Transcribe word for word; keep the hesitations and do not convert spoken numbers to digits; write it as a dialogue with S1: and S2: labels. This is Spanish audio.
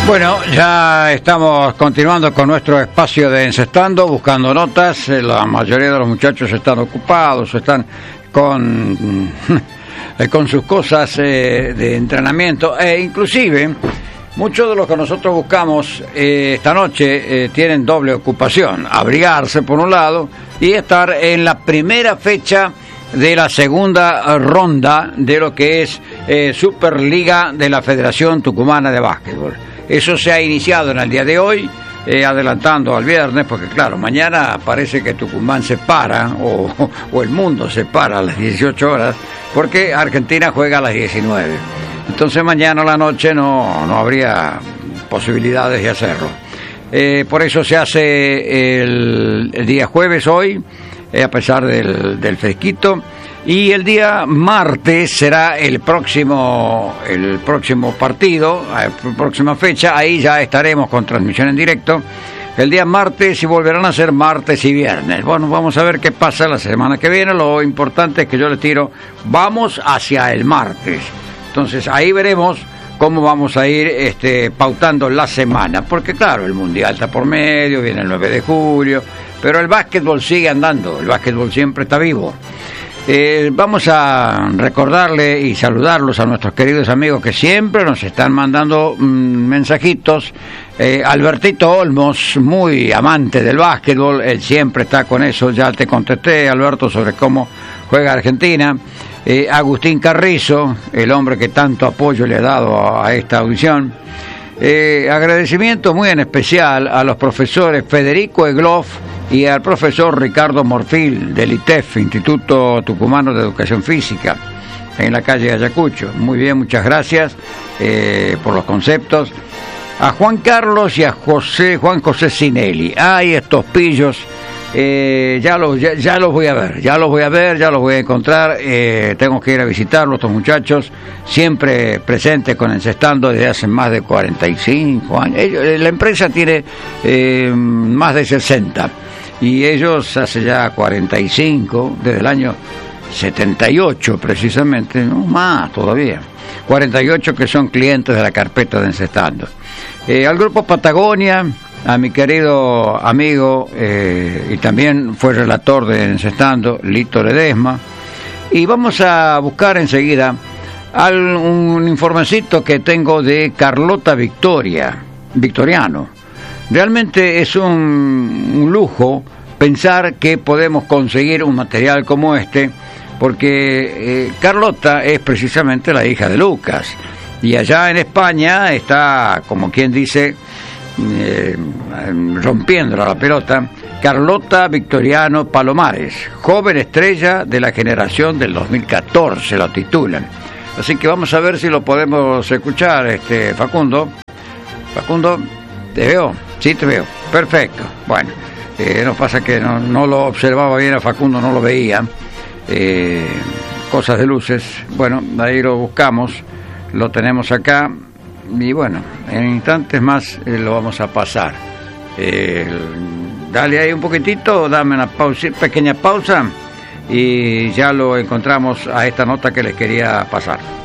S1: Bueno, ya estamos continuando con nuestro espacio de Encestando, buscando notas. La mayoría de los muchachos están ocupados, están con, con sus cosas eh, de entrenamiento, e inclusive muchos de los que nosotros buscamos eh, esta noche eh, tienen doble ocupación: abrigarse por un lado y estar en la primera fecha de la segunda ronda de lo que es eh, Superliga de la Federación Tucumana de Básquetbol. Eso se ha iniciado en el día de hoy, eh, adelantando al viernes, porque claro, mañana parece que Tucumán se para, o, o el mundo se para a las dieciocho horas, porque Argentina juega a las diecinueve. Entonces mañana a la noche no, no habría posibilidades de hacerlo. Eh, por eso se hace el, el día jueves hoy, eh, a pesar del, del fresquito. Y el día martes será el próximo el próximo partido, la próxima fecha. Ahí ya estaremos con transmisión en directo el día martes, y volverán a ser martes y viernes. Bueno, vamos a ver qué pasa la semana que viene. Lo importante es que yo les tiro, vamos hacia el martes. Entonces ahí veremos cómo vamos a ir este, pautando la semana, porque claro, el Mundial está por medio, viene el nueve de julio, pero el básquetbol sigue andando, el básquetbol siempre está vivo. Eh, vamos a recordarle y saludarlos a nuestros queridos amigos que siempre nos están mandando mmm, mensajitos. eh, Albertito Olmos, muy amante del básquetbol, él siempre está con eso. Ya te contesté, Alberto, sobre cómo juega Argentina. eh, Agustín Carrizo, el hombre que tanto apoyo le ha dado a, a esta audición. Eh, agradecimiento muy en especial a los profesores Federico Egloff y al profesor Ricardo Morfil del I T E F, Instituto Tucumano de Educación Física, en la calle Ayacucho. Muy bien, muchas gracias eh, por los conceptos. A Juan Carlos y a José Juan José Sinelli. Ay, estos pillos, eh, ya, los, ya, ya los voy a ver, ya los voy a ver, ya los voy a encontrar. Eh, tengo que ir a visitarlos, estos muchachos, siempre presentes con Encestando desde hace más de cuarenta y cinco años. Ellos, la empresa tiene eh, más de sesenta. Y ellos hace ya cuarenta y cinco, desde el año setenta y ocho precisamente, no más todavía, cuarenta y ocho que son clientes de la carpeta de Encestando. Eh, al grupo Patagonia, a mi querido amigo eh, y también fue relator de Encestando, Lito Ledesma. Y vamos a buscar enseguida al, un informecito que tengo de Carlota Victoria, Victoriano. Realmente es un, un lujo pensar que podemos conseguir un material como este, porque eh, Carlota es precisamente la hija de Lucas, y allá en España está, como quien dice, eh, rompiendo la pelota, Carlota Victoriano Palomares, joven estrella de la generación del dos mil catorce, lo titulan. Así que vamos a ver si lo podemos escuchar, este Facundo. Facundo, ¿te veo? Sí, te veo. Perfecto. Bueno, eh, nos pasa que no, no lo observaba bien a Facundo, no lo veía. Eh, cosas de luces. Bueno, ahí lo buscamos, lo tenemos acá. Y bueno, en instantes más eh, lo vamos a pasar. Eh, dale ahí un poquitito, dame una pausa, pequeña pausa, y ya lo encontramos a esta nota que les quería pasar.